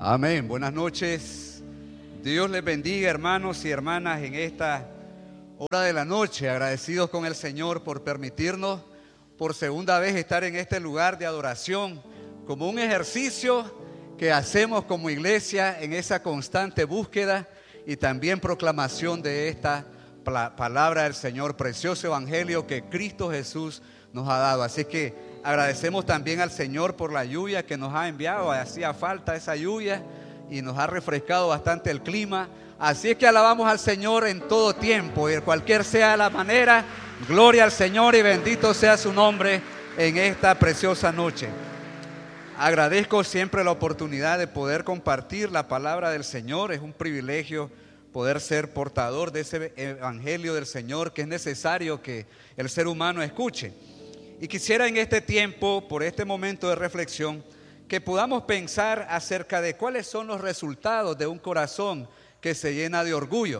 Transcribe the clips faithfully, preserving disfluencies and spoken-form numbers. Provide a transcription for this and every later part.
Amén. Buenas noches. Dios les bendiga, hermanos y hermanas, en esta hora de la noche. Agradecidos con el Señor por permitirnos por segunda vez estar en este lugar de adoración, como un ejercicio que hacemos como iglesia en esa constante búsqueda y también proclamación de esta palabra del Señor, precioso evangelio que Cristo Jesús nos ha dado. Así que agradecemos también al Señor por la lluvia que nos ha enviado. Hacía falta esa lluvia y nos ha refrescado bastante el clima. Así es que alabamos al Señor en todo tiempo, y cualquier sea la manera. Gloria al Señor y bendito sea su nombre en esta preciosa noche. Agradezco siempre la oportunidad de poder compartir la palabra del Señor. Es un privilegio poder ser portador de ese evangelio del Señor que es necesario que el ser humano escuche. Y quisiera en este tiempo, por este momento de reflexión, que podamos pensar acerca de cuáles son los resultados de un corazón que se llena de orgullo.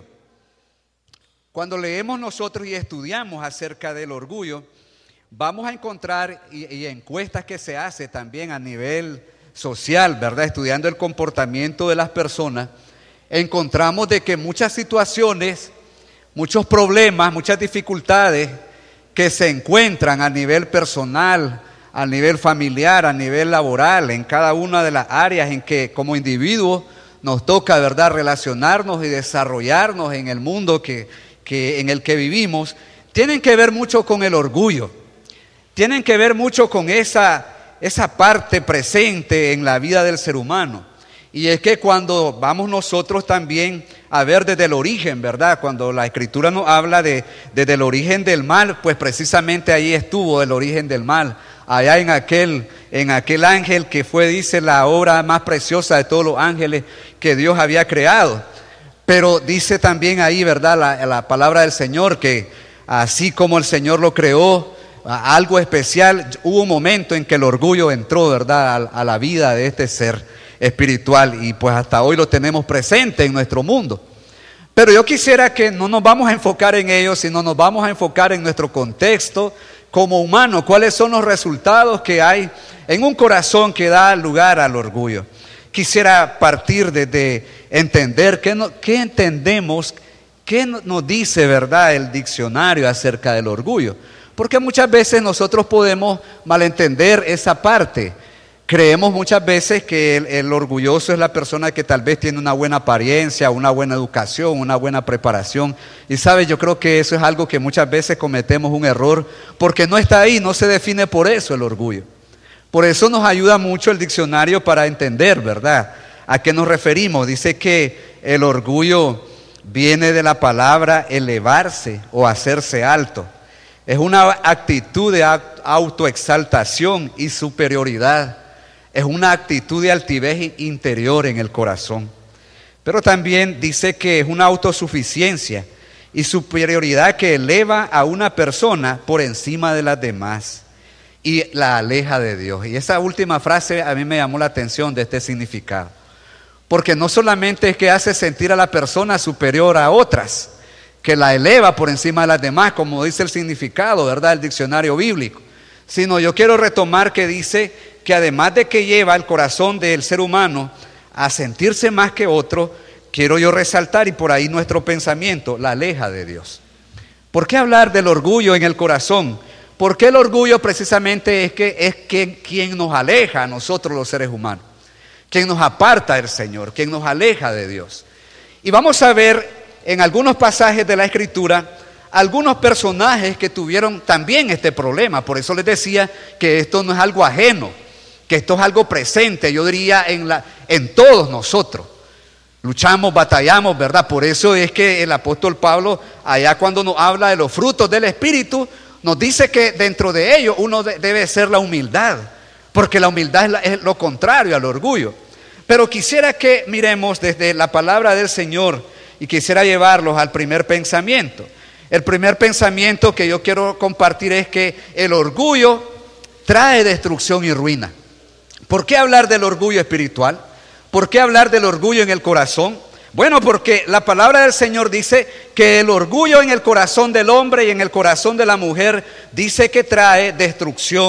Cuando leemos nosotros y estudiamos acerca del orgullo, vamos a encontrar, y, y encuestas que se hace también a nivel social, ¿verdad? Estudiando el comportamiento de las personas, encontramos de que muchas situaciones, muchos problemas, muchas dificultades que se encuentran a nivel personal, a nivel familiar, a nivel laboral, en cada una de las áreas en que como individuos nos toca, ¿verdad?, relacionarnos y desarrollarnos en el mundo que, que, en el que vivimos, tienen que ver mucho con el orgullo, tienen que ver mucho con esa, esa parte presente en la vida del ser humano. Y es que cuando vamos nosotros también a ver desde el origen, ¿verdad? Cuando la Escritura nos habla de desde el origen del mal, pues precisamente ahí estuvo el origen del mal. Allá en aquel, en aquel ángel que fue, dice, la obra más preciosa de todos los ángeles que Dios había creado. Pero dice también ahí, ¿verdad?, la, la palabra del Señor, que así como el Señor lo creó, algo especial, hubo un momento en que el orgullo entró, ¿verdad?, a, a la vida de este ser espiritual, y pues hasta hoy lo tenemos presente en nuestro mundo. Pero yo quisiera que no nos vamos a enfocar en ello, sino nos vamos a enfocar en nuestro contexto como humano. ¿Cuáles son los resultados que hay en un corazón que da lugar al orgullo? Quisiera partir desde entender qué, no, qué entendemos, qué nos dice, ¿verdad?, el diccionario acerca del orgullo. Porque muchas veces nosotros podemos malentender esa parte. Creemos muchas veces que el, el orgulloso es la persona que tal vez tiene una buena apariencia, una buena educación, una buena preparación. Y sabe, yo creo que eso es algo que muchas veces cometemos un error, porque no está ahí, no se define por eso el orgullo. Por eso nos ayuda mucho el diccionario para entender, ¿verdad?, a qué nos referimos. Dice que el orgullo viene de la palabra elevarse o hacerse alto. Es una actitud de autoexaltación y superioridad. Es una actitud de altivez interior en el corazón. Pero también dice que es una autosuficiencia y superioridad que eleva a una persona por encima de las demás y la aleja de Dios. Y esa última frase a mí me llamó la atención de este significado. Porque no solamente es que hace sentir a la persona superior a otras, que la eleva por encima de las demás, como dice el significado, ¿verdad?, el diccionario bíblico. Sino yo quiero retomar que dice que además de que lleva el corazón del ser humano a sentirse más que otro, quiero yo resaltar, y por ahí nuestro pensamiento, la aleja de Dios. ¿Por qué hablar del orgullo en el corazón? Porque el orgullo precisamente es que es que, quien nos aleja a nosotros los seres humanos, quien nos aparta del Señor, quien nos aleja de Dios. Y vamos a ver en algunos pasajes de la Escritura algunos personajes que tuvieron también este problema. Por eso les decía que esto no es algo ajeno, que esto es algo presente, yo diría en, la, en todos nosotros. Luchamos, batallamos, ¿verdad? Por eso es que el apóstol Pablo, allá cuando nos habla de los frutos del Espíritu, nos dice que dentro de ellos uno de, debe ser la humildad, porque la humildad es, la, es lo contrario al orgullo. Pero quisiera que miremos desde la palabra del Señor y quisiera llevarlos al primer pensamiento. El primer pensamiento que yo quiero compartir es que el orgullo trae destrucción y ruina. ¿Por qué hablar del orgullo espiritual? ¿Por qué hablar del orgullo en el corazón? Bueno, porque la palabra del Señor dice que el orgullo en el corazón del hombre y en el corazón de la mujer dice que trae destrucción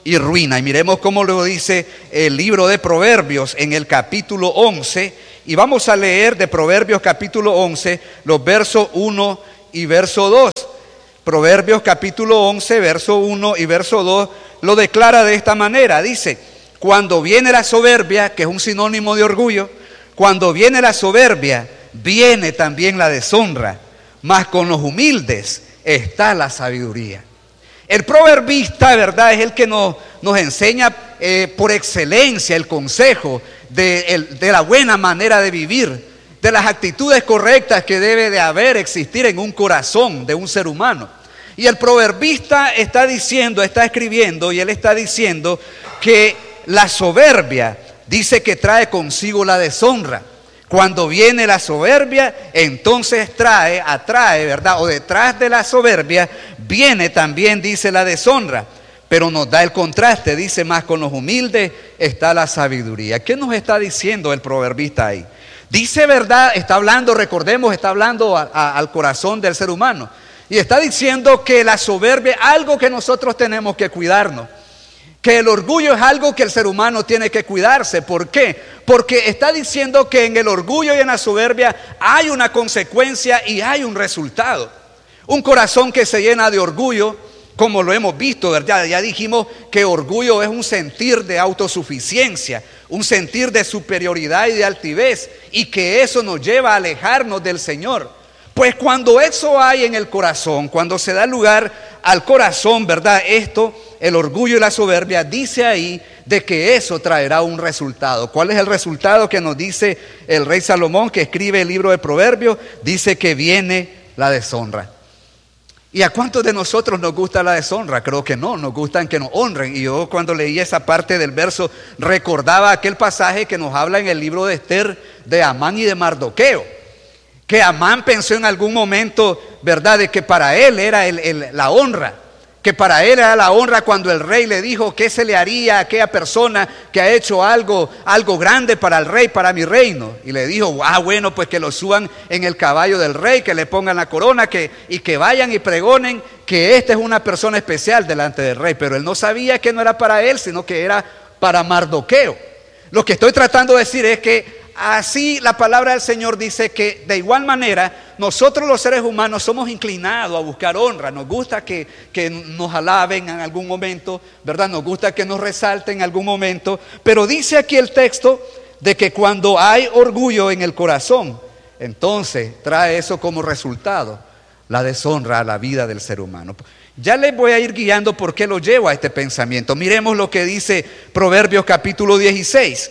y ruina. Y miremos cómo lo dice el libro de Proverbios en el capítulo once. Y vamos a leer de Proverbios capítulo once, los versos uno y verso dos. Proverbios capítulo once, verso uno y verso dos, lo declara de esta manera. Dice: cuando viene la soberbia, que es un sinónimo de orgullo, cuando viene la soberbia, viene también la deshonra, mas con los humildes está la sabiduría. El proverbista, ¿verdad?, es el que nos, nos enseña eh, por excelencia el consejo de, el, de la buena manera de vivir, de las actitudes correctas que debe de haber, existir en un corazón de un ser humano. Y el proverbista está diciendo, está escribiendo, y él está diciendo que la soberbia dice que trae consigo la deshonra. Cuando viene la soberbia, entonces trae, atrae, ¿verdad? O detrás de la soberbia viene también, dice, la deshonra. Pero nos da el contraste, dice: más con los humildes está la sabiduría. ¿Qué nos está diciendo el proverbista ahí? Dice, ¿verdad? Está hablando, recordemos, está hablando a, a, al corazón del ser humano. Y está diciendo que la soberbia es algo que nosotros tenemos que cuidarnos. Que el orgullo es algo que el ser humano tiene que cuidarse. ¿Por qué? Porque está diciendo que en el orgullo y en la soberbia hay una consecuencia y hay un resultado. Un corazón que se llena de orgullo, como lo hemos visto, ¿verdad? Ya dijimos que orgullo es un sentir de autosuficiencia, un sentir de superioridad y de altivez, y que eso nos lleva a alejarnos del Señor. Pues cuando eso hay en el corazón, cuando se da lugar al corazón, ¿verdad? Esto, el orgullo y la soberbia, dice ahí de que eso traerá un resultado. ¿Cuál es el resultado que nos dice el rey Salomón, que escribe el libro de Proverbios? Dice que viene la deshonra. ¿Y a cuántos de nosotros nos gusta la deshonra? Creo que no, nos gustan que nos honren. Y yo, cuando leí esa parte del verso, recordaba aquel pasaje que nos habla en el libro de Esther de Amán y de Mardoqueo. Que Amán pensó en algún momento, ¿verdad?, de que para él era el, el, la honra. Que para él era la honra cuando el rey le dijo: ¿qué se le haría a aquella persona que ha hecho algo, algo grande para el rey, para mi reino? Y le dijo: ah, bueno, pues que lo suban en el caballo del rey, que le pongan la corona, que, y que vayan y pregonen que esta es una persona especial delante del rey. Pero él no sabía que no era para él, sino que era para Mardoqueo. Lo que estoy tratando de decir es que así la palabra del Señor dice que de igual manera nosotros los seres humanos somos inclinados a buscar honra. Nos gusta que, que nos alaben en algún momento, ¿verdad? Nos gusta que nos resalten en algún momento. Pero dice aquí el texto de que cuando hay orgullo en el corazón, entonces trae eso como resultado la deshonra a la vida del ser humano. Ya les voy a ir guiando por qué lo llevo a este pensamiento. Miremos lo que dice Proverbios capítulo dieciséis.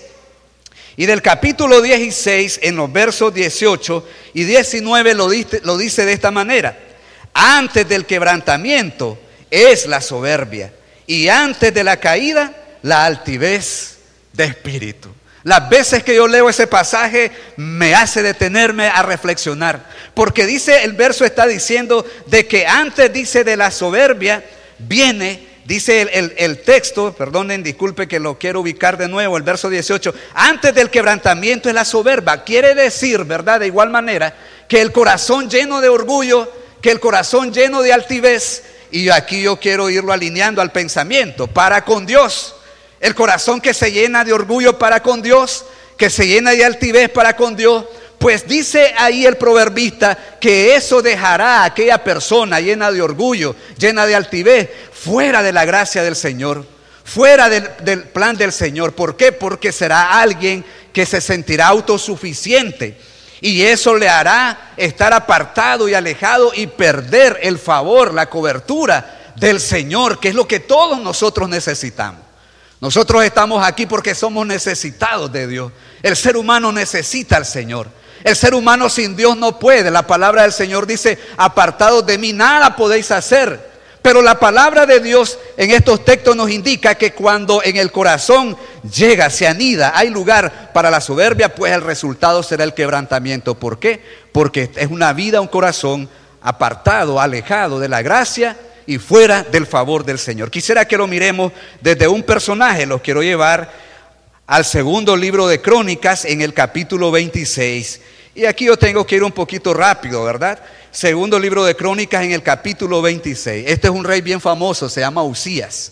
Y del capítulo dieciséis, en los versos dieciocho y diecinueve, lo dice, lo dice de esta manera: antes del quebrantamiento es la soberbia, y antes de la caída la altivez de espíritu. Las veces que yo leo ese pasaje me hace detenerme a reflexionar, porque dice, el verso está diciendo de que antes, dice, de la soberbia viene, dice el, el, el texto, perdonen, disculpe que lo quiero ubicar de nuevo, el verso dieciocho, antes del quebrantamiento es la soberbia. Quiere decir, ¿verdad?, de igual manera, que el corazón lleno de orgullo, que el corazón lleno de altivez, y aquí yo quiero irlo alineando al pensamiento, para con Dios. El corazón que se llena de orgullo para con Dios, que se llena de altivez para con Dios, pues dice ahí el proverbista que eso dejará a aquella persona llena de orgullo, llena de altivez, fuera de la gracia del Señor, fuera del, del plan del Señor. ¿Por qué? Porque será alguien que se sentirá autosuficiente, y eso le hará estar apartado y alejado y perder el favor, la cobertura del Señor, que es lo que todos nosotros necesitamos. Nosotros estamos aquí porque somos necesitados de Dios. El ser humano necesita al Señor. El ser humano sin Dios no puede. La palabra del Señor dice: apartados de mí nada podéis hacer. Pero la palabra de Dios en estos textos nos indica que cuando en el corazón llega, se anida, hay lugar para la soberbia, pues el resultado será el quebrantamiento. ¿Por qué? Porque es una vida, un corazón apartado, alejado de la gracia y fuera del favor del Señor. Quisiera que lo miremos desde un personaje. Los quiero llevar al segundo libro de Crónicas, en el capítulo veintiséis. Y aquí yo tengo que ir un poquito rápido, ¿verdad? Segundo libro de Crónicas, en el capítulo veintiséis. Este es un rey bien famoso, se llama Usías.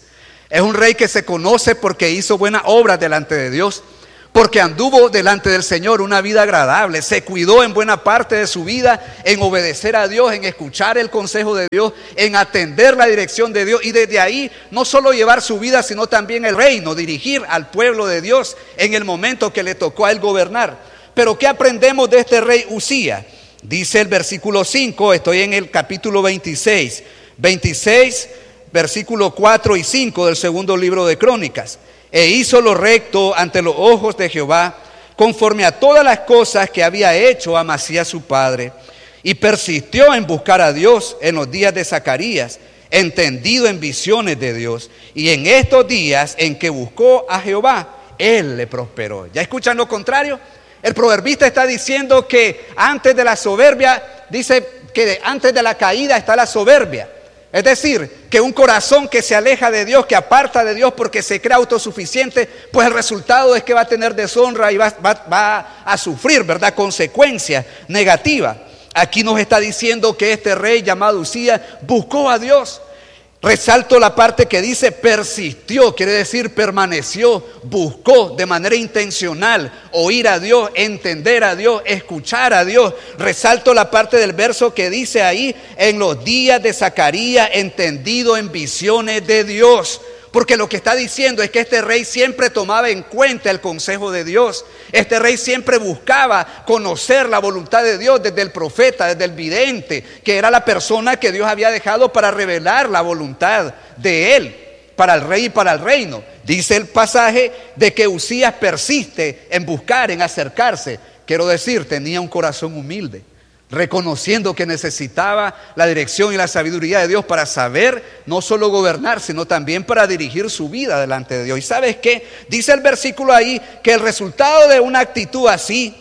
Es un rey que se conoce porque hizo buenas obras delante de Dios, porque anduvo delante del Señor una vida agradable, se cuidó en buena parte de su vida en obedecer a Dios, en escuchar el consejo de Dios, en atender la dirección de Dios, y desde ahí no solo llevar su vida, sino también el reino, dirigir al pueblo de Dios en el momento que le tocó a él gobernar. Pero ¿qué aprendemos de este rey Uzías? Dice el versículo cinco, estoy en el capítulo veintiséis, veintiséis, versículo cuatro y cinco del segundo libro de Crónicas. E hizo lo recto ante los ojos de Jehová, conforme a todas las cosas que había hecho Amasías su padre, y persistió en buscar a Dios en los días de Zacarías, entendido en visiones de Dios. Y en estos días en que buscó a Jehová, él le prosperó. ¿Ya escuchan lo contrario? El proverbista está diciendo que antes de la soberbia, dice que antes de la caída está la soberbia. Es decir, que un corazón que se aleja de Dios, que aparta de Dios porque se cree autosuficiente, pues el resultado es que va a tener deshonra y va, va, va a sufrir, ¿verdad?, consecuencias negativas. Aquí nos está diciendo que este rey llamado Uzías buscó a Dios. Resalto la parte que dice persistió, quiere decir permaneció, buscó de manera intencional oír a Dios, entender a Dios, escuchar a Dios. Resalto la parte del verso que dice ahí, en los días de Zacarías, entendido en visiones de Dios. Porque lo que está diciendo es que este rey siempre tomaba en cuenta el consejo de Dios. Este rey siempre buscaba conocer la voluntad de Dios desde el profeta, desde el vidente, que era la persona que Dios había dejado para revelar la voluntad de él, para el rey y para el reino. Dice el pasaje de que Uzías persiste en buscar, en acercarse. Quiero decir, tenía un corazón humilde, reconociendo que necesitaba la dirección y la sabiduría de Dios para saber no solo gobernar, sino también para dirigir su vida delante de Dios. ¿Y sabes qué? Dice el versículo ahí que el resultado de una actitud así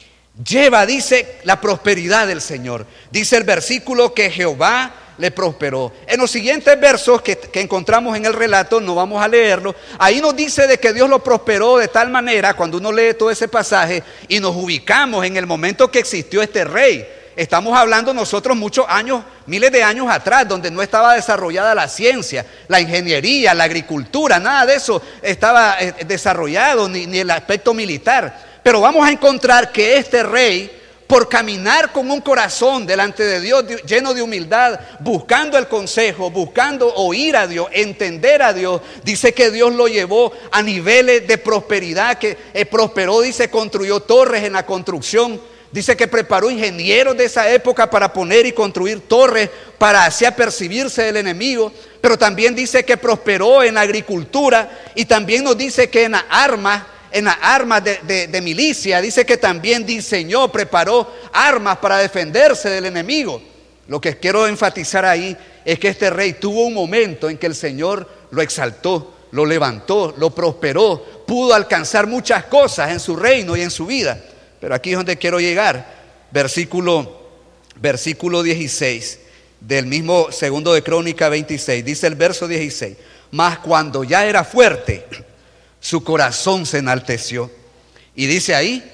lleva, dice, la prosperidad del Señor. Dice el versículo que Jehová le prosperó. En los siguientes versos que, que encontramos en el relato, no vamos a leerlo, ahí nos dice de que Dios lo prosperó de tal manera, cuando uno lee todo ese pasaje y nos ubicamos en el momento que existió este rey. Estamos hablando nosotros muchos años, miles de años atrás, donde no estaba desarrollada la ciencia, la ingeniería, la agricultura, nada de eso estaba desarrollado, ni, ni el aspecto militar. Pero vamos a encontrar que este rey, por caminar con un corazón delante de Dios lleno de humildad, buscando el consejo, buscando oír a Dios, entender a Dios, dice que Dios lo llevó a niveles de prosperidad, que eh, prosperó, dice, construyó torres en la construcción. Dice que preparó ingenieros de esa época para poner y construir torres para así apercibirse del enemigo. Pero también dice que prosperó en la agricultura, y también nos dice que en las armas, en las armas de, de, de milicia, dice que también diseñó, preparó armas para defenderse del enemigo. Lo que quiero enfatizar ahí es que este rey tuvo un momento en que el Señor lo exaltó, lo levantó, lo prosperó, pudo alcanzar muchas cosas en su reino y en su vida. Pero aquí es donde quiero llegar. Versículo, versículo dieciséis del mismo segundo de Crónica veintiséis. Dice el verso dieciséis: mas cuando ya era fuerte, su corazón se enalteció. Y dice ahí,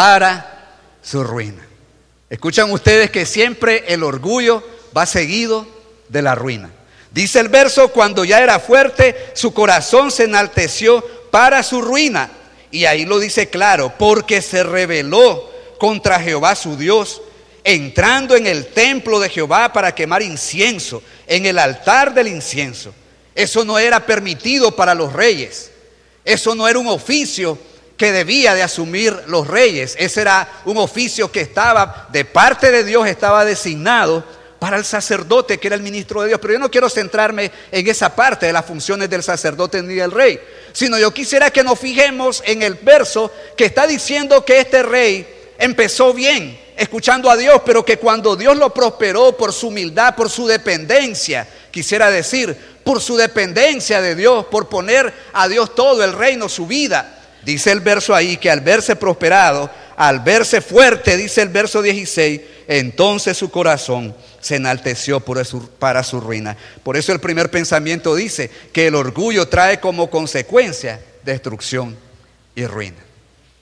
para su ruina. Escuchan ustedes que siempre el orgullo va seguido de la ruina. Dice el verso, cuando ya era fuerte, su corazón se enalteció para su ruina. Y ahí lo dice claro, porque se rebeló contra Jehová su Dios, entrando en el templo de Jehová para quemar incienso, en el altar del incienso. Eso no era permitido para los reyes. Eso no era un oficio que debía de asumir los reyes. Ese era un oficio que estaba, de parte de Dios, estaba designado para el sacerdote, que era el ministro de Dios. Pero yo no quiero centrarme en esa parte de las funciones del sacerdote ni del rey, sino yo quisiera que nos fijemos en el verso que está diciendo que este rey empezó bien, escuchando a Dios, pero que cuando Dios lo prosperó por su humildad, por su dependencia, quisiera decir, por su dependencia de Dios, por poner a Dios todo el reino, su vida. Dice el verso ahí que al verse prosperado, al verse fuerte, dice el verso dieciséis, entonces su corazón se enalteció por su, para su ruina. Por eso el primer pensamiento dice que el orgullo trae como consecuencia destrucción y ruina.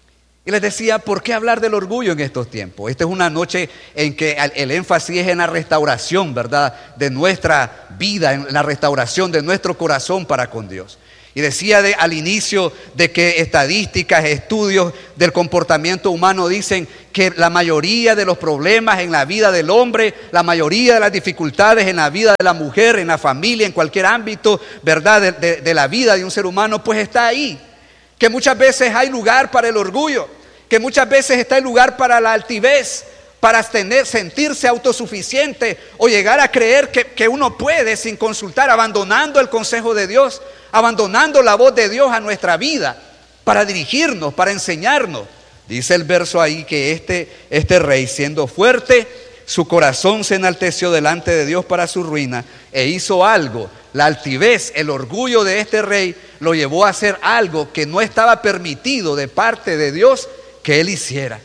Y les decía, ¿por qué hablar del orgullo en estos tiempos? Esta es una noche en que el énfasis es en la restauración, ¿verdad?, de nuestra vida, en la restauración de nuestro corazón para con Dios. Y decía de, al inicio de que estadísticas, estudios del comportamiento humano dicen que la mayoría de los problemas en la vida del hombre, la mayoría de las dificultades en la vida de la mujer, en la familia, en cualquier ámbito, ¿verdad?, de, de, de la vida de un ser humano, pues está ahí. Que muchas veces hay lugar para el orgullo, que muchas veces está el lugar para la altivez, para tener, sentirse autosuficiente o llegar a creer que, que uno puede sin consultar, abandonando el consejo de Dios, abandonando la voz de Dios a nuestra vida para dirigirnos, para enseñarnos. Dice el verso ahí que este, este rey, siendo fuerte, su corazón se enalteció delante de Dios para su ruina e hizo algo. La altivez, el orgullo de este rey lo llevó a hacer algo que no estaba permitido de parte de Dios que él hiciera.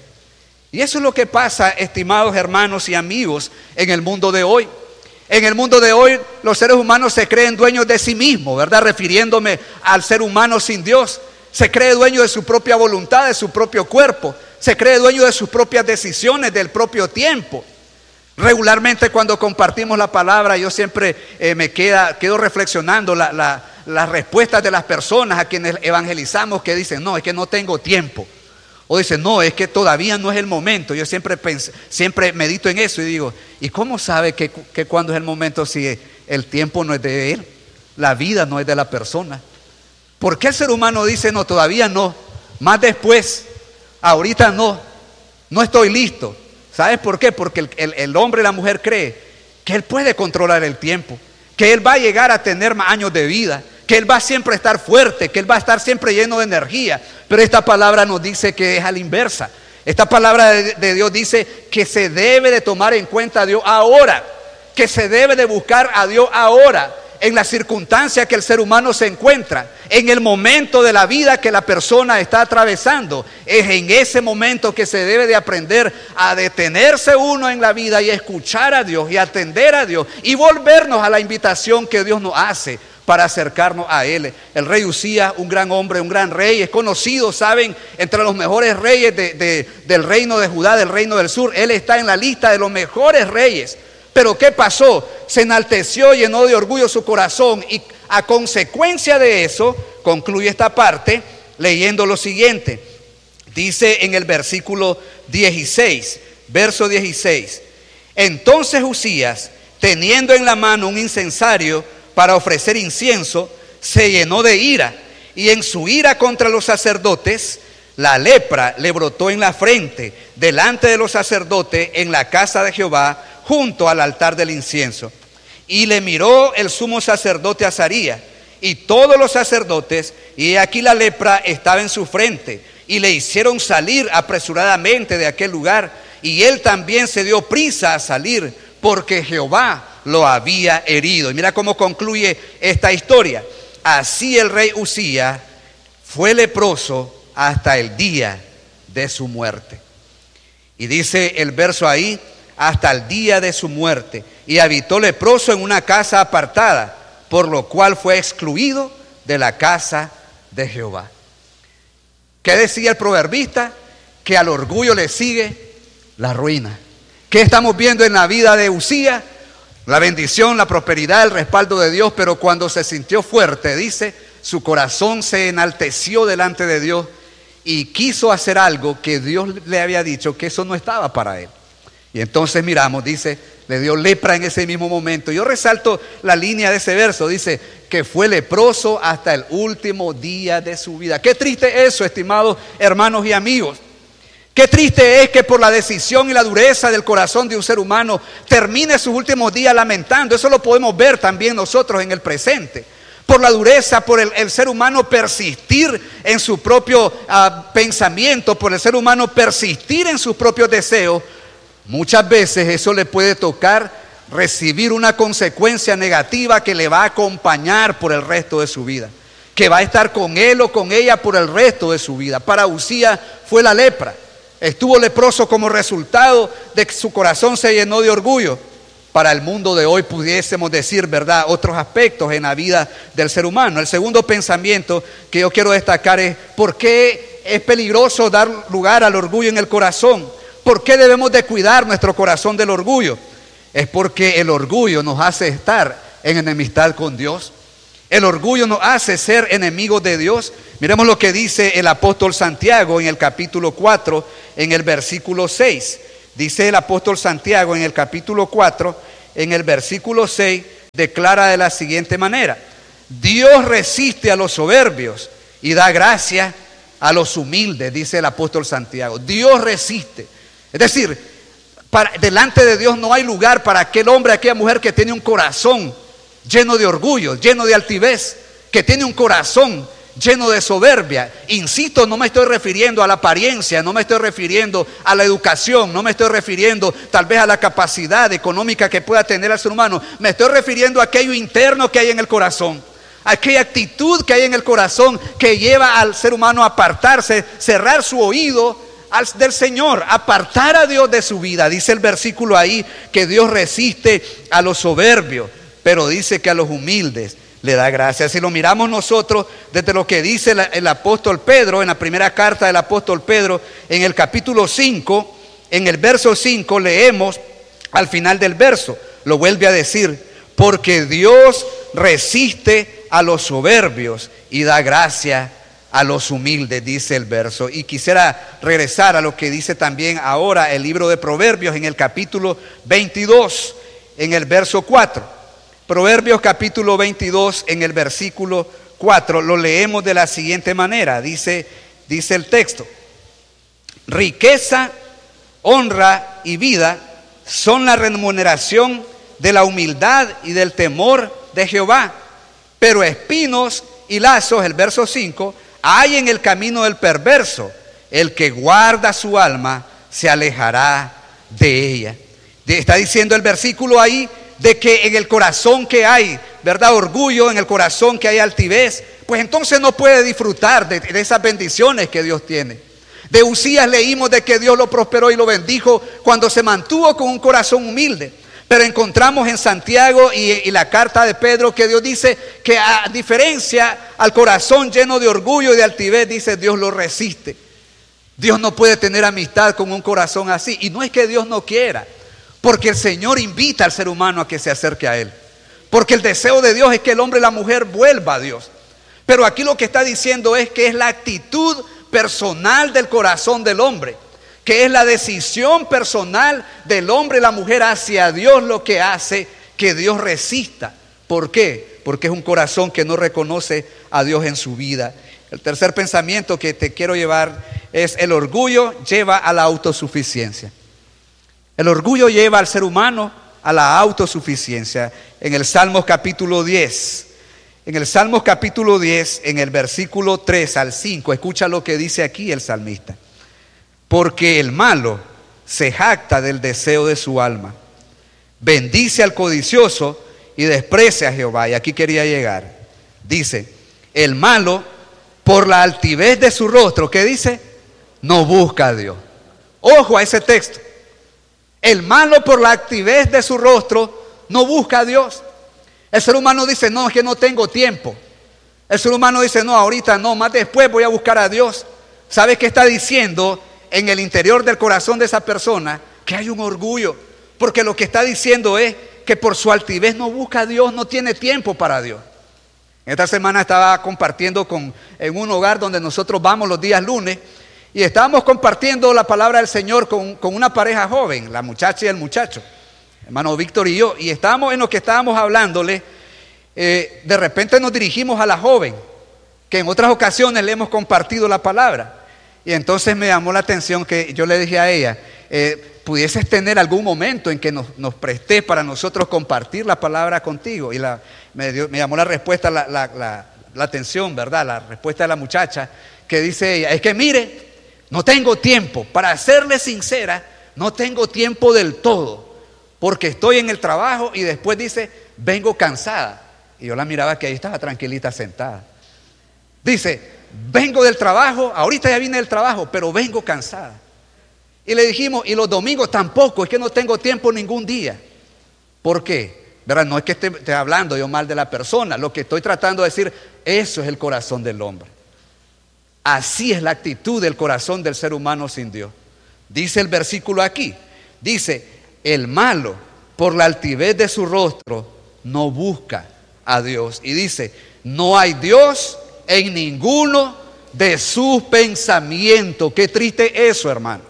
Y eso es lo que pasa, estimados hermanos y amigos, en el mundo de hoy. En el mundo de hoy los seres humanos se creen dueños de sí mismos, ¿verdad? Refiriéndome al ser humano sin Dios. Se cree dueño de su propia voluntad, de su propio cuerpo. Se cree dueño de sus propias decisiones, del propio tiempo. Regularmente cuando compartimos la palabra yo siempre eh, me queda, quedo reflexionando la, la, las respuestas de las personas a quienes evangelizamos, que dicen, no, es que no tengo tiempo. O dicen, no, es que todavía no es el momento. Yo siempre, pensé, siempre medito en eso y digo, ¿y cómo sabe que, que cuando es el momento si el tiempo no es de él? La vida no es de la persona. ¿Por qué el ser humano dice, no, todavía no, más después, ahorita no, no estoy listo? ¿Sabes por qué? Porque el, el, el hombre y la mujer cree que él puede controlar el tiempo, que él va a llegar a tener más años de vida, que él va a siempre estar fuerte, que él va a estar siempre lleno de energía. Pero esta palabra nos dice que es a la inversa. Esta palabra de, de Dios dice que se debe de tomar en cuenta a Dios ahora, que se debe de buscar a Dios ahora, en la circunstancia que el ser humano se encuentra, en el momento de la vida que la persona está atravesando. Es en ese momento que se debe de aprender a detenerse uno en la vida y escuchar a Dios y atender a Dios y volvernos a la invitación que Dios nos hace para acercarnos a Él. El rey Usías, un gran hombre, un gran rey, es conocido, saben, entre los mejores reyes de, de, del reino de Judá, del reino del sur. Él está en la lista de los mejores reyes. Pero ¿qué pasó? Se enalteció, llenó de orgullo su corazón y a consecuencia de eso, concluye esta parte leyendo lo siguiente. Dice en el versículo dieciséis, verso dieciséis, entonces Usías, teniendo en la mano un incensario para ofrecer incienso, se llenó de ira y en su ira contra los sacerdotes, la lepra le brotó en la frente delante de los sacerdotes en la casa de Jehová, junto al altar del incienso. Y le miró el sumo sacerdote Azarías y todos los sacerdotes, y aquí la lepra estaba en su frente, y le hicieron salir apresuradamente de aquel lugar, y él también se dio prisa a salir, porque Jehová lo había herido. Y mira cómo concluye esta historia. Así el rey Usías fue leproso hasta el día de su muerte. Y dice el verso ahí, hasta el día de su muerte, y habitó leproso en una casa apartada, por lo cual fue excluido de la casa de Jehová. ¿Qué decía el proverbista? Que al orgullo le sigue la ruina. ¿Qué estamos viendo en la vida de Usías? La bendición, la prosperidad, el respaldo de Dios, pero cuando se sintió fuerte, dice, su corazón se enalteció delante de Dios y quiso hacer algo que Dios le había dicho que eso no estaba para él. Y entonces miramos, dice, le dio lepra en ese mismo momento. Yo resalto la línea de ese verso, dice que fue leproso hasta el último día de su vida. Qué triste eso, estimados hermanos y amigos. Qué triste es que por la decisión y la dureza del corazón de un ser humano termine sus últimos días lamentando. Eso lo podemos ver también nosotros en el presente. Por la dureza, por el, el ser humano persistir en su propio uh, pensamiento, por el ser humano persistir en sus propios deseos. Muchas veces eso le puede tocar recibir una consecuencia negativa que le va a acompañar por el resto de su vida, que va a estar con él o con ella por el resto de su vida. Para Usías fue la lepra. Estuvo leproso como resultado de que su corazón se llenó de orgullo. Para el mundo de hoy pudiésemos decir, ¿verdad?, otros aspectos en la vida del ser humano. El segundo pensamiento que yo quiero destacar es ¿por qué es peligroso dar lugar al orgullo en el corazón? ¿Por qué debemos de cuidar nuestro corazón del orgullo? Es porque el orgullo nos hace estar en enemistad con Dios. El orgullo nos hace ser enemigos de Dios. Miremos lo que dice el apóstol Santiago en el capítulo cuatro, en el versículo seis. Dice el apóstol Santiago en el capítulo cuatro, en el versículo seis, declara de la siguiente manera: Dios resiste a los soberbios y da gracia a los humildes, dice el apóstol Santiago. Dios resiste. Es decir, para, delante de Dios no hay lugar para aquel hombre, aquella mujer que tiene un corazón lleno de orgullo, lleno de altivez, que tiene un corazón lleno de soberbia. Insisto, no me estoy refiriendo a la apariencia, no me estoy refiriendo a la educación, no me estoy refiriendo tal vez a la capacidad económica que pueda tener el ser humano. Me estoy refiriendo a aquello interno que hay en el corazón, aquella actitud que hay en el corazón que lleva al ser humano a apartarse, cerrar su oído al, del Señor, apartar a Dios de su vida. Dice el versículo ahí que Dios resiste a los soberbios, pero dice que a los humildes le da gracia. Si lo miramos nosotros desde lo que dice el, el apóstol Pedro, en la primera carta del apóstol Pedro, en el capítulo cinco, en el verso cinco, leemos al final del verso, lo vuelve a decir: porque Dios resiste a los soberbios y da gracia a los humildes, dice el verso. Y quisiera regresar a lo que dice también ahora el libro de Proverbios en el capítulo veintidós, en el verso cuatro. Proverbios capítulo veintidós, en el versículo cuatro, lo leemos de la siguiente manera. Dice, dice el texto: riqueza, honra y vida son la remuneración de la humildad y del temor de Jehová, pero espinos y lazos, el verso cinco, hay en el camino del perverso. El que guarda su alma se alejará de ella. Está diciendo el versículo ahí de que en el corazón que hay, ¿verdad?, orgullo, en el corazón que hay altivez, pues entonces no puede disfrutar de, de esas bendiciones que Dios tiene. De Usías leímos de que Dios lo prosperó y lo bendijo cuando se mantuvo con un corazón humilde. Pero encontramos en Santiago y, y la carta de Pedro que Dios dice que, a diferencia al corazón lleno de orgullo y de altivez, dice, Dios lo resiste. Dios no puede tener amistad con un corazón así. Y no es que Dios no quiera, porque el Señor invita al ser humano a que se acerque a Él. Porque el deseo de Dios es que el hombre y la mujer vuelva a Dios. Pero aquí lo que está diciendo es que es la actitud personal del corazón del hombre, que es la decisión personal del hombre y la mujer hacia Dios lo que hace que Dios resista. ¿Por qué? Porque es un corazón que no reconoce a Dios en su vida. El tercer pensamiento que te quiero llevar es: el orgullo lleva a la autosuficiencia. El orgullo lleva al ser humano a la autosuficiencia. En el Salmos capítulo diez, en el Salmos capítulo diez, en el versículo tres al cinco, escucha lo que dice aquí el salmista: porque el malo se jacta del deseo de su alma, bendice al codicioso y desprecia a Jehová. Y aquí quería llegar. Dice: el malo, por la altivez de su rostro, ¿qué dice? No busca a Dios. Ojo a ese texto. El malo, por la altivez de su rostro, no busca a Dios. El ser humano dice: no, es que no tengo tiempo. El ser humano dice: no, ahorita no, más después voy a buscar a Dios. ¿Sabe qué está diciendo en el interior del corazón de esa persona? Que hay un orgullo, porque lo que está diciendo es que por su altivez no busca a Dios, no tiene tiempo para Dios. Esta semana estaba compartiendo con, en un hogar donde nosotros vamos los días lunes, y estábamos compartiendo la palabra del Señor con, con una pareja joven, la muchacha y el muchacho, hermano Víctor y yo, y estábamos en lo que estábamos hablándole. Eh, de repente nos dirigimos a la joven, que en otras ocasiones le hemos compartido la palabra, y entonces me llamó la atención que yo le dije a ella: eh, ¿pudieses tener algún momento en que nos, nos prestes para nosotros compartir la palabra contigo? Y la, me, dio, me llamó la respuesta, la, la, la, la atención, ¿verdad? La respuesta de la muchacha, que dice ella: es que mire, no tengo tiempo, para serle sincera, no tengo tiempo del todo, porque estoy en el trabajo y después dice, vengo cansada. Y yo la miraba que ahí estaba tranquilita sentada. Dice, vengo del trabajo, ahorita ya vine del trabajo, pero vengo cansada. Y le dijimos, y los domingos tampoco, es que no tengo tiempo ningún día. ¿Por qué? ¿Verdad? No es que esté, esté hablando yo mal de la persona, lo que estoy tratando de decir, eso es el corazón del hombre. Así es la actitud del corazón del ser humano sin Dios. Dice el versículo aquí, dice, el malo por la altivez de su rostro no busca a Dios. Y dice, no hay Dios en ninguno de sus pensamientos. Qué triste eso, hermano.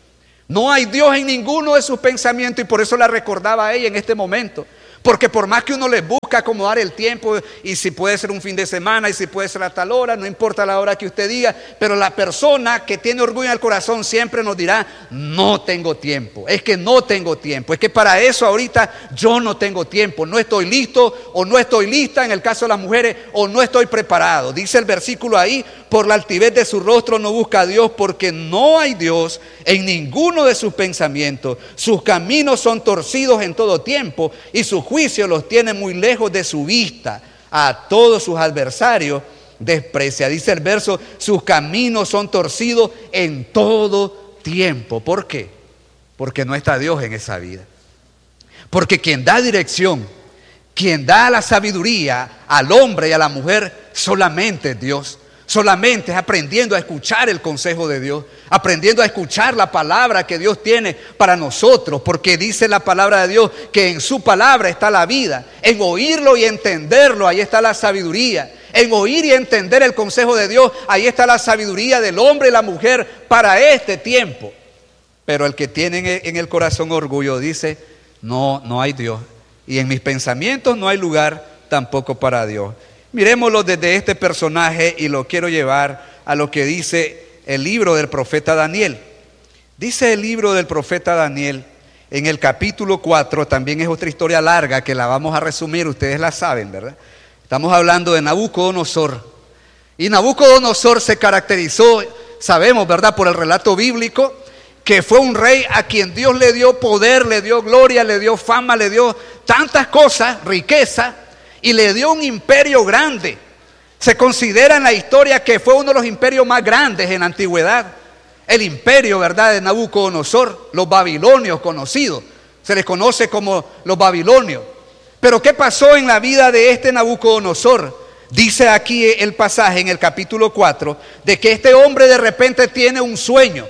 No hay Dios en ninguno de sus pensamientos, y por eso la recordaba a ella en este momento. Porque por más que uno le busca acomodar el tiempo, y si puede ser un fin de semana, y si puede ser a tal hora, no importa la hora que usted diga, pero la persona que tiene orgullo en el corazón siempre nos dirá, no tengo tiempo, es que no tengo tiempo, es que para eso ahorita yo no tengo tiempo, no estoy listo o no estoy lista, en el caso de las mujeres, o no estoy preparado. Dice el versículo ahí, por la altivez de su rostro no busca a Dios, porque no hay Dios en ninguno de sus pensamientos. Sus caminos son torcidos en todo tiempo, y sus juicios los tiene muy lejos de su vista. A todos sus adversarios desprecia. Dice el verso, sus caminos son torcidos en todo tiempo. ¿Por qué? Porque no está Dios en esa vida. Porque quien da dirección, quien da la sabiduría al hombre y a la mujer, solamente es Dios. Solamente es aprendiendo a escuchar el consejo de Dios, aprendiendo a escuchar la palabra que Dios tiene para nosotros, porque dice la palabra de Dios que en su palabra está la vida. En oírlo y entenderlo, ahí está la sabiduría. En oír y entender el consejo de Dios, ahí está la sabiduría del hombre y la mujer para este tiempo. Pero el que tiene en el corazón orgullo dice, no, no hay Dios. Y en mis pensamientos no hay lugar tampoco para Dios. Miremoslo desde este personaje, y lo quiero llevar a lo que dice el libro del profeta Daniel. Dice el libro del profeta Daniel en el capítulo cuatro, también es otra historia larga que la vamos a resumir, ustedes la saben, ¿verdad? Estamos hablando de Nabucodonosor. Y Nabucodonosor se caracterizó, sabemos, ¿verdad?, por el relato bíblico, que fue un rey a quien Dios le dio poder, le dio gloria, le dio fama, le dio tantas cosas, riqueza, y le dio un imperio grande. Se considera en la historia que fue uno de los imperios más grandes en la antigüedad. El imperio, ¿verdad?, de Nabucodonosor, los babilonios conocidos. Se les conoce como los babilonios. Pero ¿qué pasó en la vida de este Nabucodonosor? Dice aquí el pasaje en el capítulo cuatro, de que este hombre de repente tiene un sueño.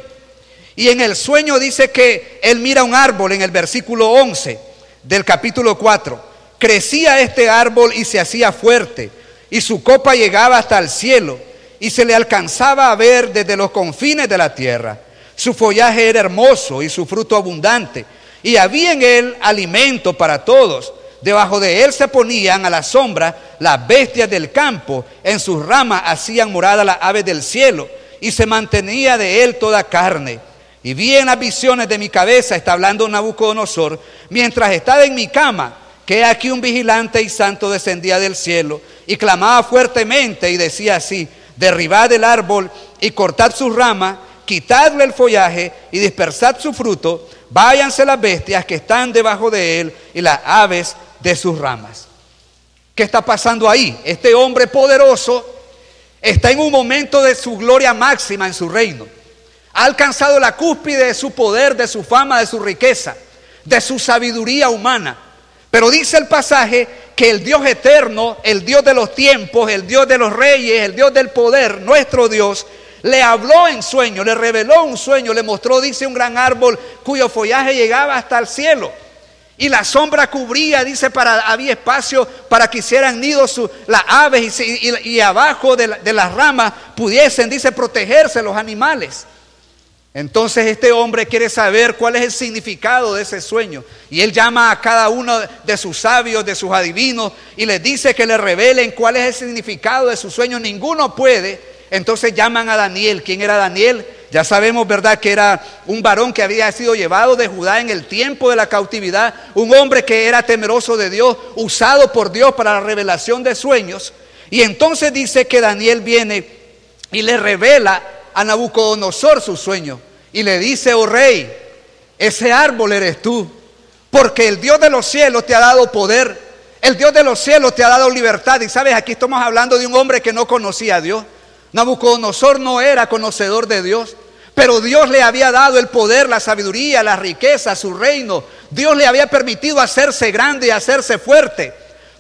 Y en el sueño dice que él mira un árbol en el versículo once del capítulo cuatro. Crecía este árbol y se hacía fuerte, y su copa llegaba hasta el cielo, y se le alcanzaba a ver desde los confines de la tierra. Su follaje era hermoso y su fruto abundante, y había en él alimento para todos. Debajo de él se ponían a la sombra las bestias del campo, en sus ramas hacían morada las aves del cielo, y se mantenía de él toda carne. Y vi en las visiones de mi cabeza, está hablando Nabucodonosor, mientras estaba en mi cama, que aquí un vigilante y santo descendía del cielo y clamaba fuertemente y decía así: derribad el árbol y cortad sus ramas, quitadle el follaje y dispersad su fruto, váyanse las bestias que están debajo de él y las aves de sus ramas. ¿Qué está pasando ahí? Este hombre poderoso está en un momento de su gloria máxima en su reino. Ha alcanzado la cúspide de su poder, de su fama, de su riqueza, de su sabiduría humana. Pero dice el pasaje que el Dios eterno, el Dios de los tiempos, el Dios de los reyes, el Dios del poder, nuestro Dios, le habló en sueño, le reveló un sueño, le mostró, dice, un gran árbol cuyo follaje llegaba hasta el cielo. Y la sombra cubría, dice, para, había espacio para que hicieran nidos su, las aves y, y, y abajo de, la, de las ramas pudiesen, dice, protegerse los animales. Entonces este hombre quiere saber cuál es el significado de ese sueño, y él llama a cada uno de sus sabios, de sus adivinos, y les dice que le revelen cuál es el significado de su sueño. Ninguno puede. Entonces llaman a Daniel. ¿Quién era Daniel? Ya sabemos, ¿verdad?, que era un varón que había sido llevado de Judá en el tiempo de la cautividad, un hombre que era temeroso de Dios, usado por Dios para la revelación de sueños. Y entonces dice que Daniel viene y le revela a Nabucodonosor su sueño y le dice: oh rey, ese árbol eres tú, porque el Dios de los cielos te ha dado poder, el Dios de los cielos te ha dado libertad. Y sabes, aquí estamos hablando de un hombre que no conocía a Dios. Nabucodonosor no era conocedor de Dios, pero Dios le había dado el poder, la sabiduría, la riqueza, su reino. Dios le había permitido hacerse grande y hacerse fuerte.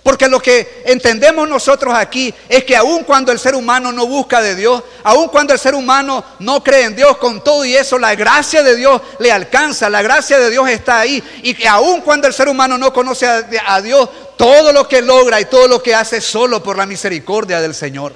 Porque lo que entendemos nosotros aquí es que aun cuando el ser humano no busca de Dios, aun cuando el ser humano no cree en Dios, con todo y eso la gracia de Dios le alcanza, la gracia de Dios está ahí. Y que aun cuando el ser humano no conoce a, a Dios, todo lo que logra y todo lo que hace es solo por la misericordia del Señor.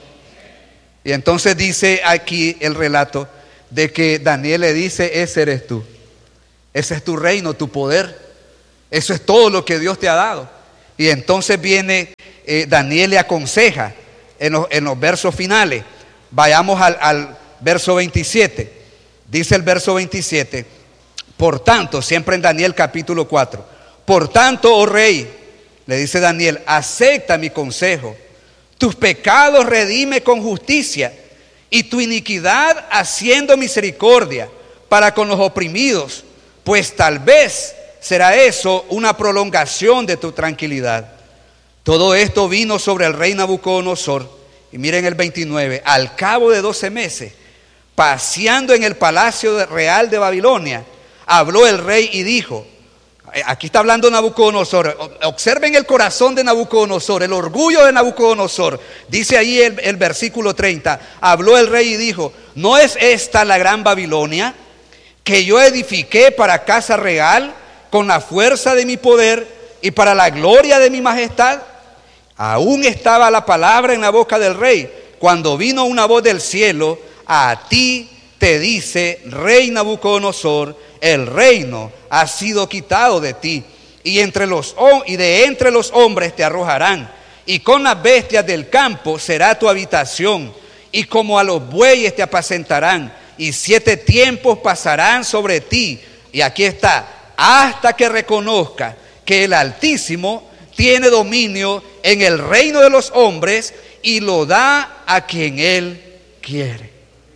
Y entonces dice aquí el relato de que Daniel le dice: ese eres tú, ese es tu reino, tu poder, eso es todo lo que Dios te ha dado. Y entonces viene eh, Daniel le aconseja en los, en los versos finales. Vayamos al, al verso veintisiete. Dice el verso veintisiete: por tanto, siempre en Daniel capítulo cuatro, por tanto, oh rey, le dice Daniel, acepta mi consejo, tus pecados redime con justicia y tu iniquidad haciendo misericordia para con los oprimidos, pues tal vez será eso una prolongación de tu tranquilidad. Todo esto vino sobre el rey Nabucodonosor. Y miren el veintinueve: al cabo de doce meses, paseando en el palacio real de Babilonia, habló el rey y dijo, aquí está hablando Nabucodonosor, observen el corazón de Nabucodonosor, el orgullo de Nabucodonosor. Dice ahí el, el versículo treinta, habló el rey y dijo, ¿no es esta la gran Babilonia que yo edifiqué para casa real con la fuerza de mi poder y para la gloria de mi majestad? Aún estaba la palabra en la boca del rey, cuando vino una voz del cielo: a ti te dice, rey Nabucodonosor, el reino ha sido quitado de ti, y, entre los, y de entre los hombres te arrojarán, y con las bestias del campo será tu habitación, y como a los bueyes te apacentarán, y siete tiempos pasarán sobre ti. Y aquí está: hasta que reconozca que el Altísimo tiene dominio en el reino de los hombres y lo da a quien Él quiere.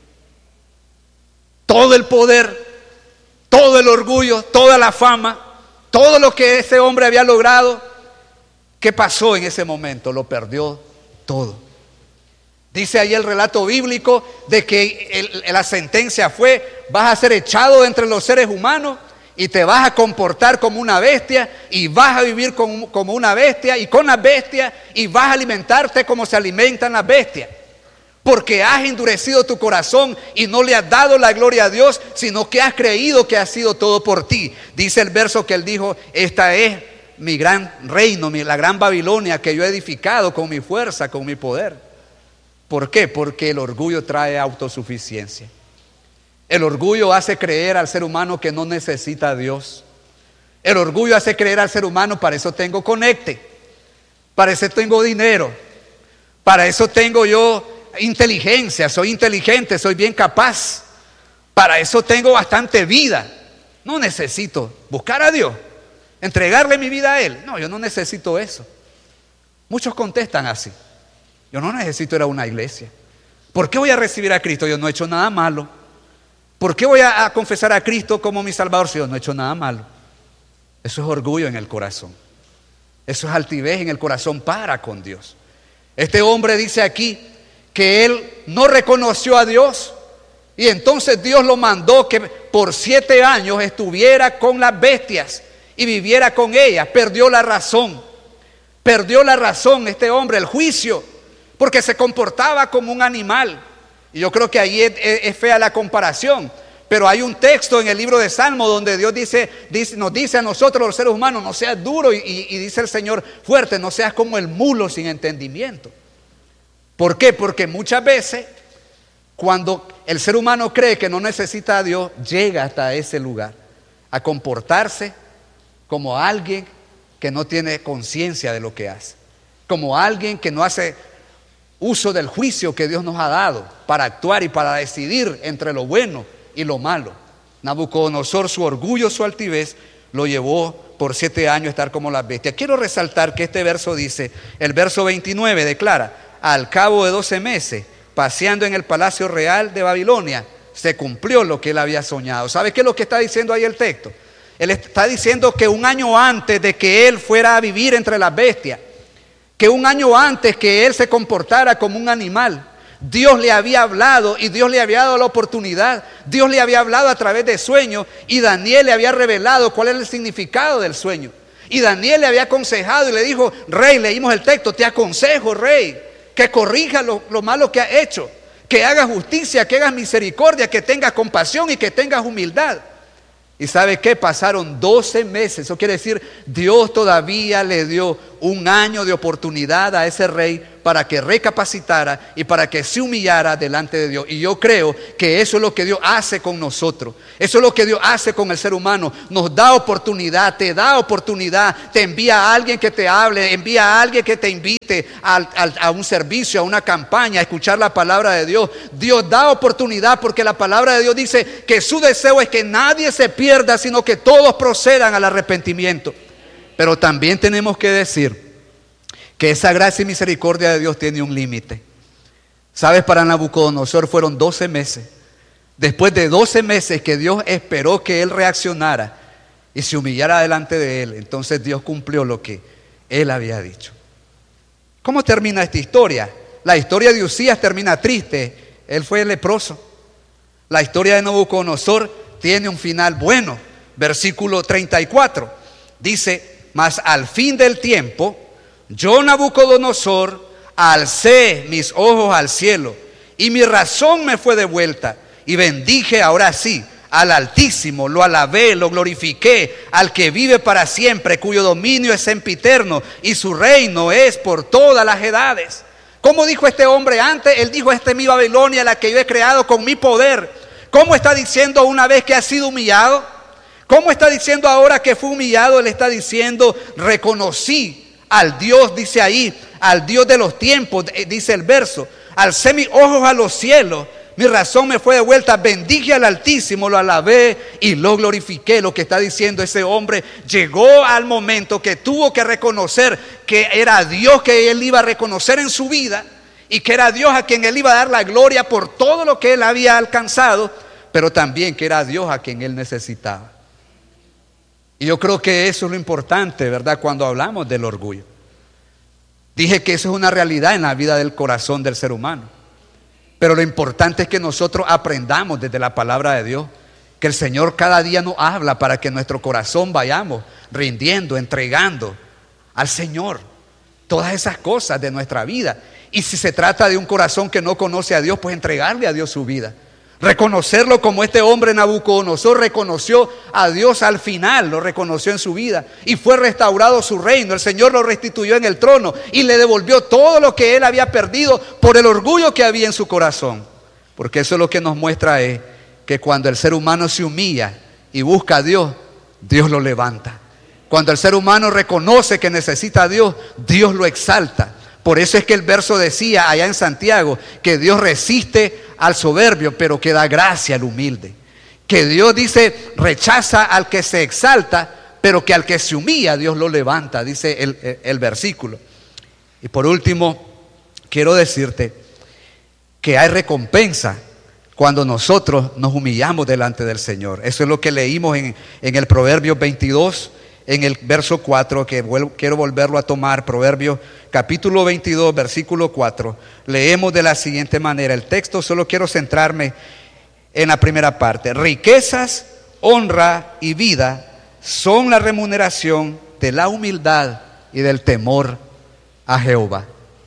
Todo el poder, todo el orgullo, toda la fama, todo lo que ese hombre había logrado, ¿qué pasó en ese momento? Lo perdió todo. Dice ahí el relato bíblico de que el, la sentencia fue: vas a ser echado entre los seres humanos y te vas a comportar como una bestia y vas a vivir como, como una bestia y con las bestias, y vas a alimentarte como se alimentan las bestias, porque has endurecido tu corazón y no le has dado la gloria a Dios, sino que has creído que ha sido todo por ti. Dice el verso que él dijo: esta es mi gran reino, mi, la gran Babilonia que yo he edificado con mi fuerza, con mi poder. ¿Por qué? Porque el orgullo trae autosuficiencia. El orgullo hace creer al ser humano que no necesita a Dios. El orgullo hace creer al ser humano: para eso tengo conecte, para eso tengo dinero, para eso tengo yo inteligencia, soy inteligente, soy bien capaz, para eso tengo bastante vida. No necesito buscar a Dios, entregarle mi vida a Él. No, yo no necesito eso. Muchos contestan así: yo no necesito ir a una iglesia. ¿Por qué voy a recibir a Cristo? Yo no he hecho nada malo. ¿Por qué voy a, a confesar a Cristo como mi Salvador si yo no he hecho nada malo? Eso es orgullo en el corazón. Eso es altivez en el corazón para con Dios. Este hombre dice aquí que él no reconoció a Dios, y entonces Dios lo mandó que por siete años estuviera con las bestias y viviera con ellas. Perdió la razón. Perdió la razón este hombre, el juicio, porque se comportaba como un animal. Y yo creo que ahí es, es, es fea la comparación. Pero hay un texto en el libro de Salmo donde Dios dice, dice, nos dice a nosotros los seres humanos: no seas duro, y, y, y dice el Señor fuerte, no seas como el mulo sin entendimiento. ¿Por qué? Porque muchas veces cuando el ser humano cree que no necesita a Dios, llega hasta ese lugar a comportarse como alguien que no tiene conciencia de lo que hace, como alguien que no hace uso del juicio que Dios nos ha dado para actuar y para decidir entre lo bueno y lo malo. Nabucodonosor, su orgullo, su altivez, lo llevó por siete años a estar como las bestias. Quiero resaltar que este verso dice, el verso veintinueve declara: al cabo de doce meses, paseando en el palacio real de Babilonia, se cumplió lo que él había soñado. ¿Sabe qué es lo que está diciendo ahí el texto? Él está diciendo que un año antes de que él fuera a vivir entre las bestias, que un año antes que él se comportara como un animal, Dios le había hablado y Dios le había dado la oportunidad. Dios le había hablado a través de sueños y Daniel le había revelado cuál era el significado del sueño. Y Daniel le había aconsejado y le dijo: rey, leímos el texto, te aconsejo, rey, que corrija lo, lo malo que ha hecho, que hagas justicia, que hagas misericordia, que tengas compasión y que tengas humildad. ¿Y sabe qué? Pasaron doce meses. Eso quiere decir, Dios todavía le dio un año de oportunidad a ese rey para que recapacitara y para que se humillara delante de Dios. Y yo creo que eso es lo que Dios hace con nosotros. Eso es lo que Dios hace con el ser humano. Nos da oportunidad, te da oportunidad, te envía a alguien que te hable, envía a alguien que te invite a, a, a un servicio, a una campaña, a escuchar la palabra de Dios. Dios da oportunidad porque la palabra de Dios dice que su deseo es que nadie se pierda, sino que todos procedan al arrepentimiento. Pero también tenemos que decir que esa gracia y misericordia de Dios tiene un límite. ¿Sabes? Para Nabucodonosor fueron doce meses. Después de doce meses que Dios esperó que él reaccionara y se humillara delante de él, entonces Dios cumplió lo que él había dicho. ¿Cómo termina esta historia? La historia de Usías termina triste. Él fue leproso. La historia de Nabucodonosor tiene un final bueno. Versículo treinta y cuatro dice: mas al fin del tiempo, yo, Nabucodonosor, alcé mis ojos al cielo y mi razón me fue devuelta, y bendije ahora sí al Altísimo, lo alabé, lo glorifiqué, al que vive para siempre, cuyo dominio es sempiterno y su reino es por todas las edades. ¿Cómo dijo este hombre antes? Él dijo: esta es mi Babilonia, la que yo he creado con mi poder. ¿Cómo está diciendo una vez que ha sido humillado? ¿Cómo está diciendo ahora que fue humillado? Él está diciendo: reconocí al Dios, dice ahí, al Dios de los tiempos, dice el verso. Alcé mis ojos a los cielos, mi razón me fue devuelta, bendije al Altísimo, lo alabé y lo glorifiqué. Lo que está diciendo ese hombre, llegó al momento que tuvo que reconocer que era Dios que él iba a reconocer en su vida, y que era Dios a quien él iba a dar la gloria por todo lo que él había alcanzado, pero también que era Dios a quien él necesitaba. Y yo creo que eso es lo importante, ¿verdad? Cuando hablamos del orgullo. Dije que eso es una realidad en la vida del corazón del ser humano. Pero lo importante es que nosotros aprendamos desde la palabra de Dios, que el Señor cada día nos habla para que nuestro corazón vayamos rindiendo, entregando al Señor todas esas cosas de nuestra vida. Y si se trata de un corazón que no conoce a Dios, pues entregarle a Dios su vida. Reconocerlo como este hombre Nabucodonosor reconoció a Dios al final, lo reconoció en su vida y fue restaurado su reino. El Señor lo restituyó en el trono y le devolvió todo lo que él había perdido por el orgullo que había en su corazón. Porque eso es lo que nos muestra es que cuando el ser humano se humilla y busca a Dios, Dios lo levanta. Cuando el ser humano reconoce que necesita a Dios, Dios lo exalta. Por eso es que el verso decía allá en Santiago que Dios resiste al soberbio, pero que da gracia al humilde. Que Dios dice rechaza al que se exalta, pero que al que se humilla Dios lo levanta, dice el, el, el versículo. Y por último, quiero decirte que hay recompensa cuando nosotros nos humillamos delante del Señor. Eso es lo que leímos en, en el Proverbios veintidós, en el verso cuatro, que vuelvo, quiero volverlo a tomar. Proverbios capítulo veintidós, versículo cuatro. Leemos de la siguiente manera el texto, solo quiero centrarme en la primera parte. Riquezas, honra y vida son la remuneración de la humildad y del temor a Jehová.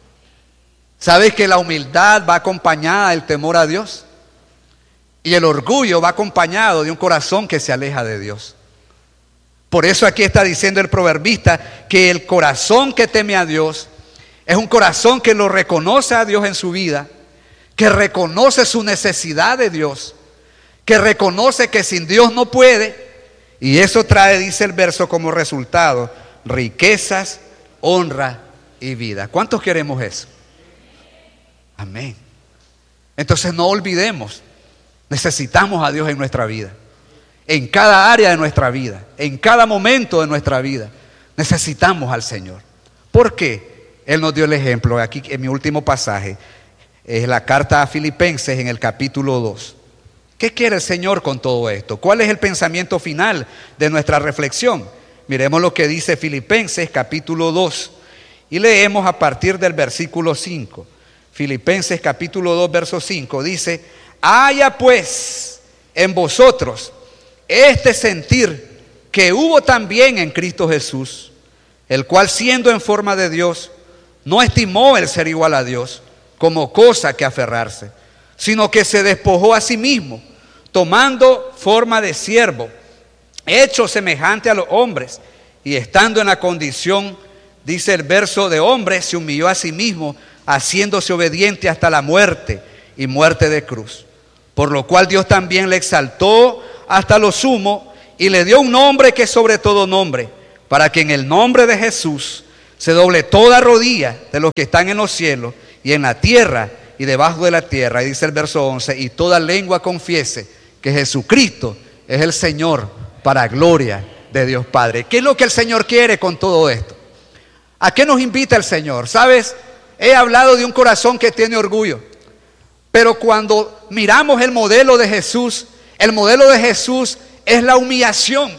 ¿Sabes que la humildad va acompañada del temor a Dios? Y el orgullo va acompañado de un corazón que se aleja de Dios. Por eso aquí está diciendo el proverbista que el corazón que teme a Dios es un corazón que lo reconoce a Dios en su vida, que reconoce su necesidad de Dios, que reconoce que sin Dios no puede, y eso trae, dice el verso, como resultado, riquezas, honra y vida. ¿Cuántos queremos eso? Amén. Entonces no olvidemos, necesitamos a Dios en nuestra vida. En cada área de nuestra vida, en cada momento de nuestra vida, necesitamos al Señor. ¿Por qué? Él nos dio el ejemplo. Aquí en mi último pasaje, es la carta a Filipenses en el capítulo dos. ¿Qué quiere el Señor con todo esto? ¿Cuál es el pensamiento final de nuestra reflexión? Miremos lo que dice Filipenses capítulo dos y leemos a partir del versículo cinco. Filipenses capítulo dos, verso cinco dice: haya pues en vosotros este sentir que hubo también en Cristo Jesús, el cual siendo en forma de Dios, no estimó el ser igual a Dios como cosa que aferrarse, sino que se despojó a sí mismo, tomando forma de siervo, hecho semejante a los hombres, y estando en la condición, dice el verso, de hombre, se humilló a sí mismo, haciéndose obediente hasta la muerte, y muerte de cruz. Por lo cual Dios también le exaltó hasta lo sumo, y le dio un nombre que es sobre todo nombre, para que en el nombre de Jesús se doble toda rodilla de los que están en los cielos y en la tierra y debajo de la tierra. Y dice el verso once, y toda lengua confiese que Jesucristo es el Señor, para gloria de Dios Padre. ¿Qué es lo que el Señor quiere con todo esto? ¿A qué nos invita el Señor? ¿Sabes? He hablado de un corazón que tiene orgullo, pero cuando miramos el modelo de Jesús, el modelo de Jesús es la humillación.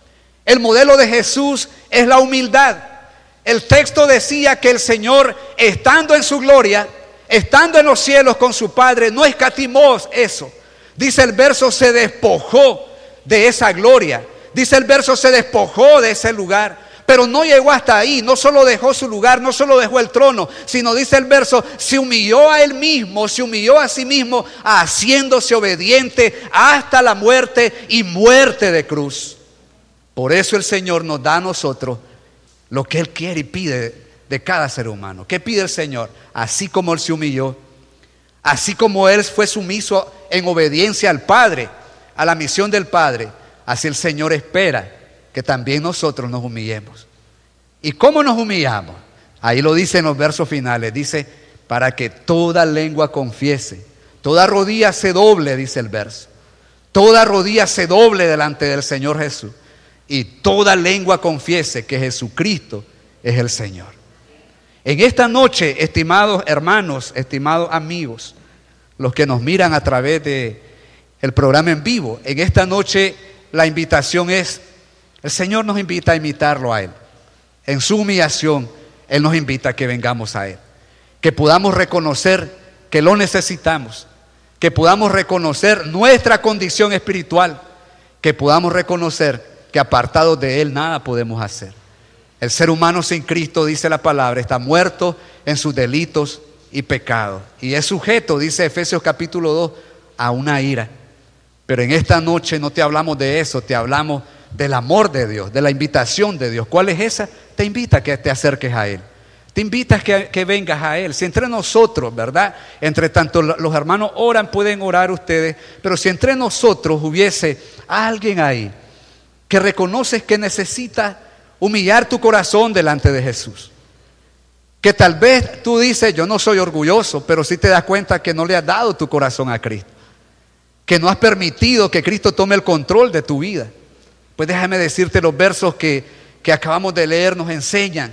El modelo de Jesús es la humildad. El texto decía que el Señor, estando en su gloria, estando en los cielos con su Padre, no escatimó eso. Dice el verso, se despojó de esa gloria. Dice el verso, se despojó de ese lugar. Pero no llegó hasta ahí, no solo dejó su lugar, no solo dejó el trono, sino dice el verso, se humilló a él mismo, se humilló a sí mismo, haciéndose obediente hasta la muerte y muerte de cruz. Por eso el Señor nos da a nosotros lo que Él quiere y pide de cada ser humano. ¿Qué pide el Señor? Así como Él se humilló, así como Él fue sumiso en obediencia al Padre, a la misión del Padre, así el Señor espera que también nosotros nos humillemos. ¿Y cómo nos humillamos? Ahí lo dice en los versos finales, dice, para que toda lengua confiese, toda rodilla se doble, dice el verso, toda rodilla se doble delante del Señor Jesús, y toda lengua confiese que Jesucristo es el Señor. En esta noche, estimados hermanos, estimados amigos, los que nos miran a través de el programa en vivo, en esta noche la invitación es, el Señor nos invita a imitarlo a Él. En su humillación, Él nos invita a que vengamos a Él. Que podamos reconocer que lo necesitamos. Que podamos reconocer nuestra condición espiritual. Que podamos reconocer que apartados de Él nada podemos hacer. El ser humano sin Cristo, dice la palabra, está muerto en sus delitos y pecados. Y es sujeto, dice Efesios capítulo dos, a una ira. Pero en esta noche no te hablamos de eso, te hablamos del amor de Dios, de la invitación de Dios. ¿Cuál es esa? Te invita a que te acerques a Él. Te invita a que, que vengas a Él. Si entre nosotros, ¿verdad? Entre tanto los hermanos oran, pueden orar ustedes, pero si entre nosotros hubiese alguien ahí que reconoces que necesita humillar tu corazón delante de Jesús. Que tal vez tú dices, yo no soy orgulloso, pero sí te das cuenta que no le has dado tu corazón a Cristo. Que no has permitido que Cristo tome el control de tu vida. Pues déjame decirte, los versos que, que acabamos de leer nos enseñan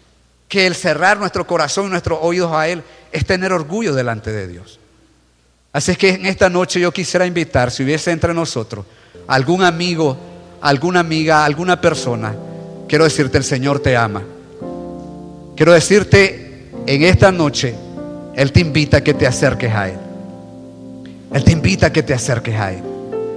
que el cerrar nuestro corazón y nuestros oídos a Él es tener orgullo delante de Dios. Así es que en esta noche yo quisiera invitar, si hubiese entre nosotros algún amigo, alguna amiga, alguna persona, quiero decirte, el Señor te ama. Quiero decirte, en esta noche, Él te invita a que te acerques a Él. Él te invita a que te acerques a Él.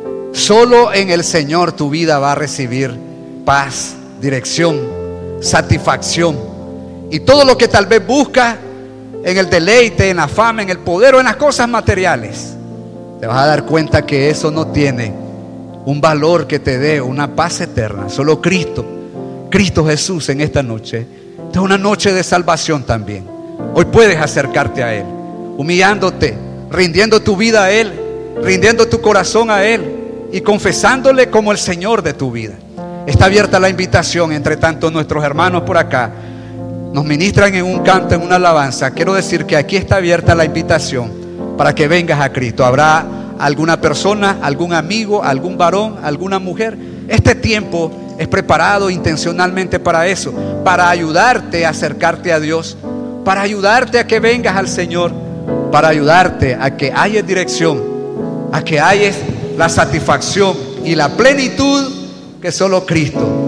Solo en el Señor tu vida va a recibir paz, dirección, satisfacción. Y todo lo que tal vez buscas en el deleite, en la fama, en el poder o en las cosas materiales, te vas a dar cuenta que eso no tiene un valor que te dé una paz eterna. Solo Cristo, Cristo Jesús en esta noche. Esta es una noche de salvación también. Hoy puedes acercarte a Él, humillándote, rindiendo tu vida a Él, rindiendo tu corazón a Él y confesándole como el Señor de tu vida. Está abierta la invitación. Entre tanto nuestros hermanos por acá nos ministran en un canto, en una alabanza. Quiero decir que aquí está abierta la invitación para que vengas a Cristo. Habrá alguna persona, algún amigo, algún varón, alguna mujer. Este tiempo es preparado intencionalmente para eso, para ayudarte a acercarte a Dios, para ayudarte a que vengas al Señor, para ayudarte a que hayas dirección, a que hayas la satisfacción y la plenitud que solo Cristo